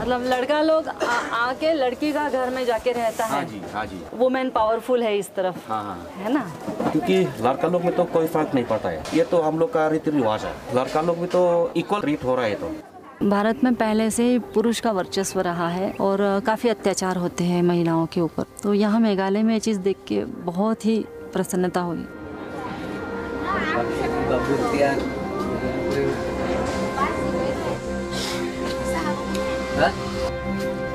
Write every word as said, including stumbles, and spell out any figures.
मतलब लड़का लोग आ, आके लड़की का घर में जाके रहता है। हाँ जी, हाँ जी। वुमेन पावरफुल है इस तरफ। हाँ हाँ, है ना। क्योंकि लड़का लोग में तो कोई फर्क नहीं पड़ता है, ये तो हम लोग का रीति रिवाज है। लड़का लोग भी तो इक्वल ट्रीट हो रहा है। तो भारत में पहले से ही पुरुष का वर्चस्व रहा है और काफ़ी अत्याचार होते हैं महिलाओं के ऊपर। तो यहाँ मेघालय में ये चीज़ देख के बहुत ही प्रसन्नता हुई। Hah?